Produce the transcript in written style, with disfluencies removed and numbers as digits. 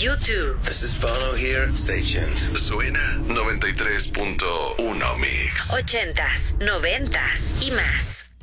YouTube. This is Bono here. Stay tuned. Suena 93.1 Mix. 80s, 90s y más.